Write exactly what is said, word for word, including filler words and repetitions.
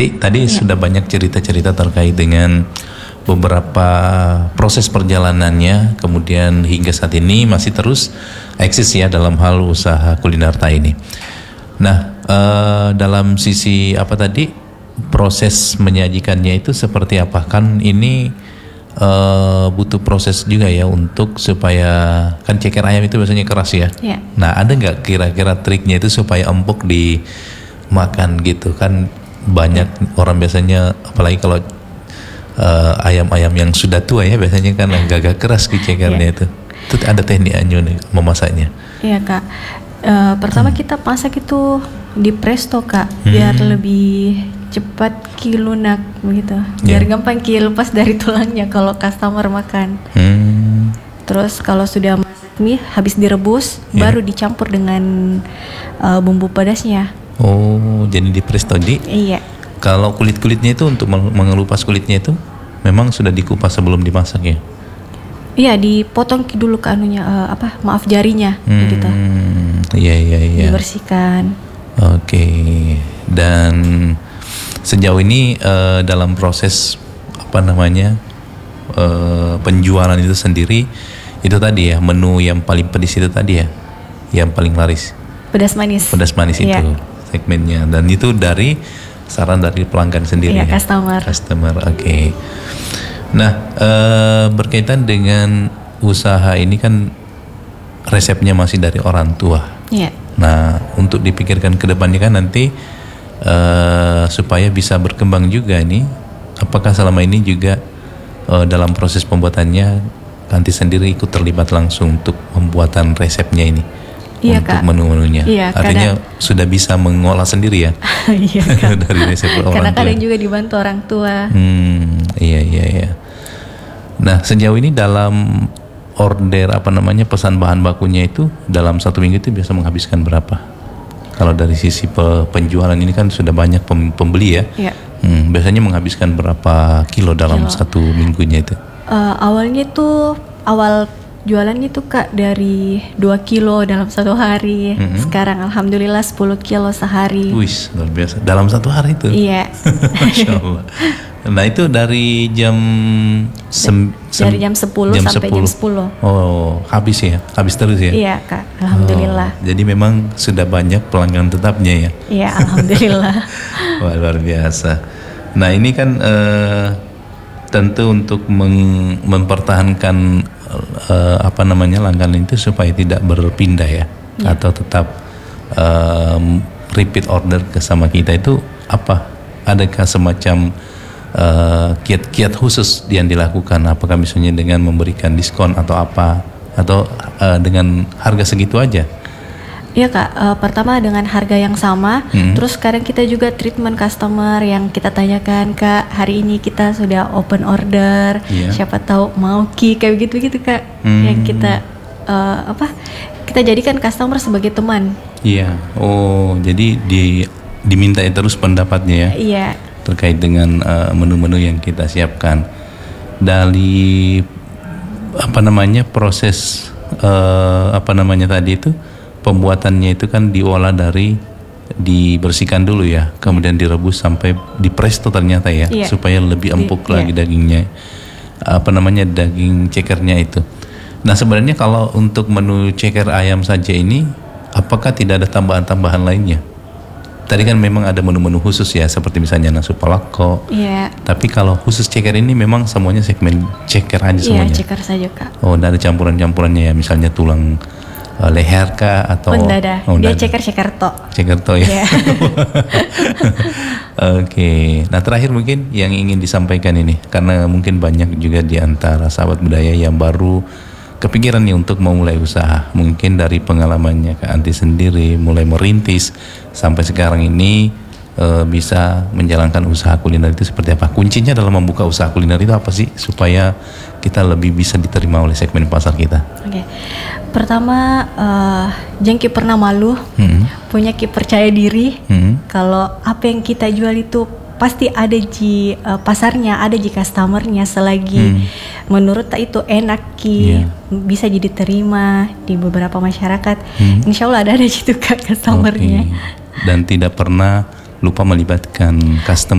Ti, tadi Ya. sudah banyak cerita-cerita terkait dengan beberapa proses perjalanannya, kemudian hingga saat ini masih terus eksis ya dalam hal usaha kuliner Thai ini. Nah, eh, dalam sisi apa tadi, proses menyajikannya itu seperti apa? Kan ini eh, butuh proses juga ya untuk supaya, kan ceker ayam itu biasanya keras ya. Ya. Nah, ada nggak kira-kira triknya itu supaya empuk dimakan gitu kan? Banyak orang biasanya, apalagi kalau uh, ayam-ayam yang sudah tua ya, biasanya kan agak-agak keras cekernya Yeah. itu. Itu ada tekniknya nih memasaknya. Iya kak. Uh, pertama hmm. kita masak itu di presto kak, biar Hmm. lebih cepat kilunak begitu. Biar Yeah. gampang lepas dari tulangnya kalau customer makan. Hmm. Terus kalau sudah masak mie, habis direbus, Yeah. baru dicampur dengan uh, bumbu pedasnya. Oh, jadi di presto di. Iya. Kalau kulit-kulitnya itu untuk mengelupas kulitnya itu memang sudah dikupas sebelum dimasak ya? Iya, dipotong dulu ke anunya uh, apa? Maaf jarinya, Hmm. gitu. Iya iya iya. Dibersihkan. Oke. Dan sejauh ini uh, dalam proses apa namanya uh, penjualan itu sendiri, itu tadi ya, menu yang paling pedis itu tadi ya, yang paling laris. Pedas manis. Pedas manis Iya. itu segmennya, dan itu dari saran dari pelanggan sendiri. Iya, ya? customer. Customer, oke. Okay. Nah, uh, berkaitan dengan usaha ini kan resepnya masih dari orang tua. Iya. Nah, untuk dipikirkan ke depannya kan nanti uh, supaya bisa berkembang juga nih, apakah selama ini juga uh, dalam proses pembuatannya Kanti sendiri ikut terlibat langsung untuk pembuatan resepnya ini? Iya, untuk Kak. menu-menunya. Iya, artinya kadang, sudah bisa mengolah sendiri ya. Iya, Kak. Dari resep orang Karena tua. kadang juga dibantu orang tua. Hmm, iya iya iya. Nah, sejauh ini dalam order apa namanya pesan bahan bakunya itu dalam satu minggu itu biasa menghabiskan berapa? Kalau dari sisi pe- penjualan ini kan sudah banyak pem- pembeli ya. Iya. Hmm, biasanya menghabiskan berapa kilo dalam Kilo. satu minggunya itu? Uh, awalnya tuh awal jualannya tuh kak dari dua kilo dalam satu hari. Mm-hmm. Sekarang alhamdulillah sepuluh kilo sehari. Wih, luar biasa. Dalam satu hari itu? Iya. Masya Allah. Nah, itu dari jam sem, sem, dari jam sepuluh sampai jam sepuluh. Oh, habis ya? Habis terus ya? Iya kak, alhamdulillah. Oh, jadi memang sudah banyak pelanggan tetapnya ya? Iya, alhamdulillah. Wah, luar biasa. Nah, ini kan eh, tentu untuk meng, mempertahankan eh, apa namanya langganan itu supaya tidak berpindah ya, Ya. atau tetap eh, repeat order ke sama kita itu apa? Adakah semacam Uh, kiat-kiat khusus yang dilakukan, apakah misalnya dengan memberikan diskon atau apa, atau uh, dengan harga segitu aja? Iya kak, uh, pertama dengan harga yang sama, Hmm. terus sekarang kita juga treatment customer yang kita tanyakan, kak hari ini kita sudah open order, Iya. siapa tahu mau ki kayak begitu-begitu kak, Hmm. yang kita uh, apa? Kita jadikan customer sebagai teman. Iya. Oh, jadi di diminta terus pendapatnya ya? Iya. Terkait dengan uh, menu-menu yang kita siapkan. Dari apa namanya proses uh, apa namanya tadi itu pembuatannya itu kan diolah dari dibersihkan dulu ya, kemudian direbus sampai di presto ternyata ya, Iya. supaya lebih empuk Di, lagi iya. dagingnya, apa namanya daging cekernya itu. Nah, sebenarnya kalau untuk menu ceker ayam saja ini, apakah tidak ada tambahan-tambahan lainnya? Tadi kan memang ada menu-menu khusus ya, seperti misalnya nasi palako. Iya. Tapi kalau khusus ceker ini memang semuanya segmen ceker aja Iya, semuanya. ceker saja kak. Oh, tidak ada campuran-campurannya ya, misalnya tulang uh, leher kah atau? Oh, enggak ada. Oh, Dia enggak ada. ceker ceker tok. Ceker toh ya. Iya. Oke. Nah, terakhir mungkin yang ingin disampaikan ini, karena mungkin banyak juga di antara sahabat budaya yang baru kepikiran nih untuk memulai usaha, mungkin dari pengalamannya Kak Anti sendiri mulai merintis sampai sekarang ini e, bisa menjalankan usaha kuliner itu seperti apa? Kuncinya dalam membuka usaha kuliner itu apa sih supaya kita lebih bisa diterima oleh segmen pasar kita? Oke. Pertama, uh, jangan ki pernah malu, Hmm. punya ki percaya diri. Hmm. Kalau apa yang kita jual itu pasti ada di uh, pasarnya, ada di customernya, selagi Hmm. menurut tak itu enak ki, Iya. bisa jadi terima di beberapa masyarakat. Hmm. Insya Allah ada ada gitu kak customernya. Oke. Dan tidak pernah lupa melibatkan customer